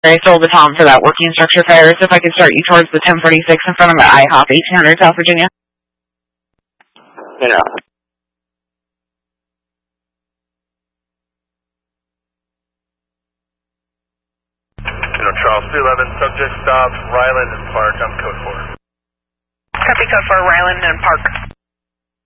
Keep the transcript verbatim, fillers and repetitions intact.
I sold the Tom for that working structure fires. If I could start you towards the ten forty-six in front of the I HOP, eighteen hundred South Virginia. Yeah. You know, Charles two eleven, subject stopped, Ryland and Park, I'm code four. Copy code four, Ryland and Park.